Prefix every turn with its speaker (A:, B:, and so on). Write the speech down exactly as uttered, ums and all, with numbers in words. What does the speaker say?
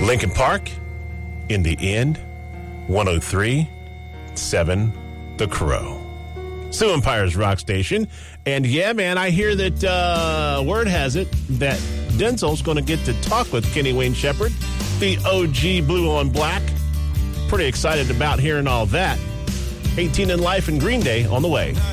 A: Lincoln Park, in the end, one oh three point seven The Crow. Sioux Empire's rock station. And yeah, man, I hear that uh, word has it that Denzel's going to get to talk with Kenny Wayne Shepherd, the O G Blue on Black. Pretty excited about hearing all that. eighteen in Life and Green Day on the way.